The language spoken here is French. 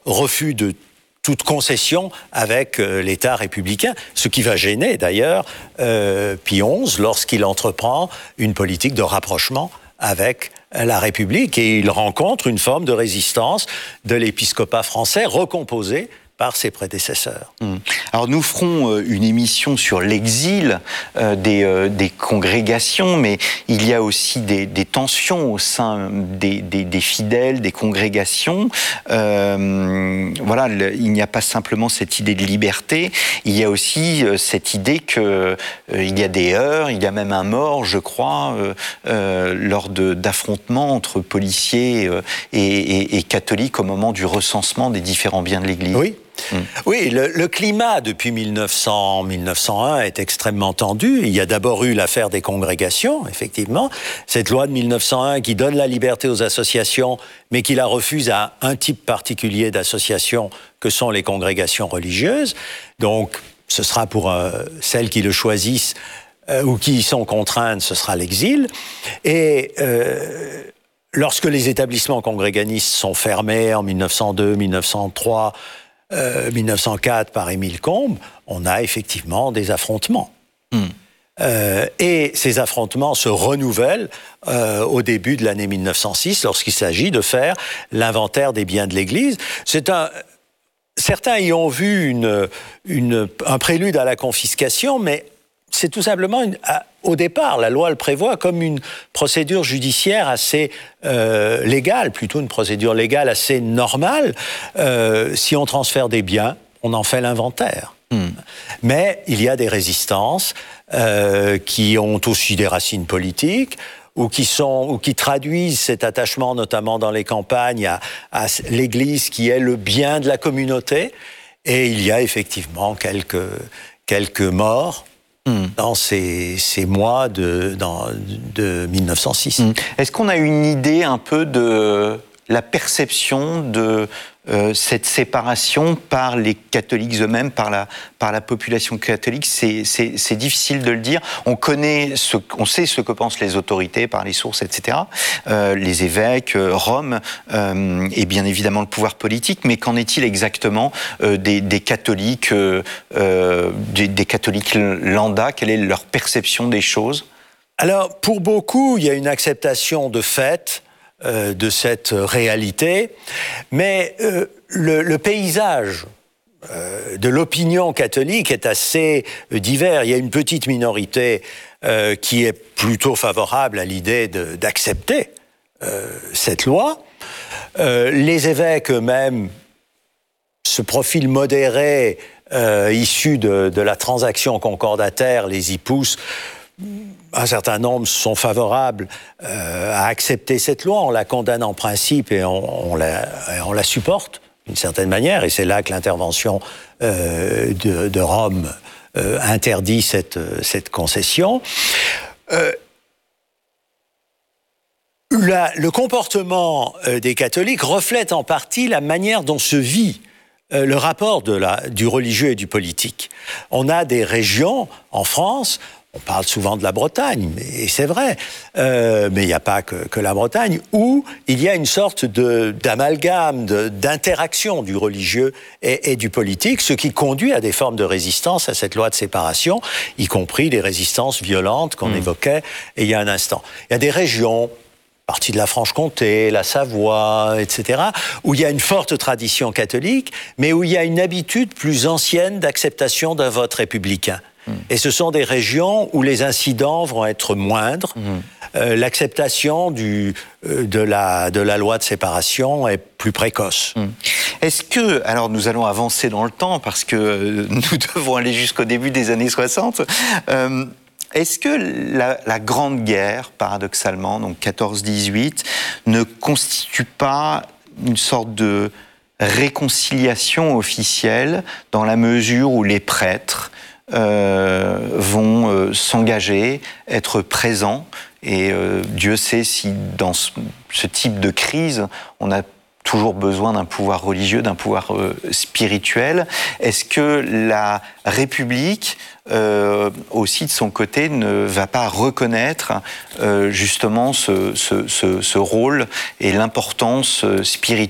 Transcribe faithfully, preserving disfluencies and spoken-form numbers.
refus de toute concession avec euh, l'État républicain, ce qui va gêner d'ailleurs euh, Pie onze lorsqu'il entreprend une politique de rapprochement avec la République, et il rencontre une forme de résistance de l'épiscopat français recomposé par ses prédécesseurs. Mmh. Alors nous ferons une émission sur l'exil euh, des, euh, des congrégations, mais il y a aussi des, des tensions au sein des, des, des fidèles, des congrégations. Euh, voilà, le, il n'y a pas simplement cette idée de liberté, il y a aussi euh, cette idée qu'il euh, y a des heurts, il y a même un mort, je crois, euh, euh, lors de, d'affrontements entre policiers euh, et, et, et catholiques au moment du recensement des différents biens de l'Église. Oui. Mmh. Oui, le, le climat depuis mille neuf cents, mille neuf cent un est extrêmement tendu. Il y a d'abord eu l'affaire des congrégations, effectivement. Cette loi de mille neuf cent un qui donne la liberté aux associations, mais qui la refuse à un type particulier d'associations que sont les congrégations religieuses. Donc, ce sera pour euh, celles qui le choisissent euh, ou qui y sont contraintes, ce sera l'exil. Et euh, lorsque les établissements congréganistes sont fermés en mille neuf cent deux, mille neuf cent trois, Euh, mille neuf cent quatre par Émile Combes, on a effectivement des affrontements. Mmh. Euh, et ces affrontements se renouvellent euh, au début de l'année mille neuf cent six lorsqu'il s'agit de faire l'inventaire des biens de l'Église. C'est un... Certains y ont vu une, une, un prélude à la confiscation, mais c'est tout simplement, une, à, au départ, la loi le prévoit comme une procédure judiciaire assez euh, légale, plutôt une procédure légale assez normale. Euh, si on transfère des biens, on en fait l'inventaire. Mmh. Mais il y a des résistances euh, qui ont aussi des racines politiques, ou qui, sont, ou qui traduisent cet attachement, notamment dans les campagnes, à, à l'Église qui est le bien de la communauté. Et il y a effectivement quelques, quelques morts Mmh. dans ces, ces mois de, dans, de mille neuf cent six. Mmh. Est-ce qu'on a une idée un peu de la perception de euh, cette séparation par les catholiques eux-mêmes, par la, par la population catholique? C'est, c'est, c'est difficile de le dire. On connaît, ce, on sait ce que pensent les autorités par les sources, et cetera, euh, les évêques, euh, Rome, euh, et bien évidemment le pouvoir politique, mais qu'en est-il exactement euh, des, des catholiques, euh, euh, des, des catholiques lambda? Quelle est leur perception des choses? Alors, pour beaucoup, il y a une acceptation de fait euh, de cette réalité, mais euh, le, le paysage euh, de l'opinion catholique est assez euh, divers. Il y a une petite minorité euh, qui est plutôt favorable à l'idée de, d'accepter euh, cette loi. Euh, les évêques eux-mêmes, ce profil modéré euh, issu de, de la transaction concordataire, les y pousse. Un certain nombre sont favorables euh, à accepter cette loi. On la condamne en principe et on, on, la, on la supporte d'une certaine manière. Et c'est là que l'intervention euh, de, de Rome euh, interdit cette, cette concession. Euh, la, le comportement euh, des catholiques reflète en partie la manière dont se vit euh, le rapport de la, du religieux et du politique. On a des régions en France. On parle souvent de la Bretagne, et c'est vrai, euh, mais il n'y a pas que, que la Bretagne, où il y a une sorte de, d'amalgame, de, d'interaction du religieux et, et du politique, ce qui conduit à des formes de résistance à cette loi de séparation, y compris les résistances violentes qu'on mmh. évoquait il y a un instant. Il y a des régions, partie de la Franche-Comté, la Savoie, et cetera, où il y a une forte tradition catholique, mais où il y a une habitude plus ancienne d'acceptation d'un vote républicain. Et ce sont des régions où les incidents vont être moindres. Mmh. Euh, l'acceptation du, euh, de, la, de la loi de séparation est plus précoce. Mmh. Est-ce que, alors nous allons avancer dans le temps parce que euh, nous devons aller jusqu'au début des années soixante, euh, est-ce que la, la Grande Guerre, paradoxalement, donc quatorze dix-huit, ne constitue pas une sorte de réconciliation officielle dans la mesure où les prêtres Euh, vont euh, s'engager, être présents, et euh, Dieu sait si dans ce, ce type de crise, on a toujours besoin d'un pouvoir religieux, d'un pouvoir euh, spirituel. Est-ce que la République, euh, aussi de son côté, ne va pas reconnaître euh, justement ce, ce, ce, ce rôle et l'importance spirituelle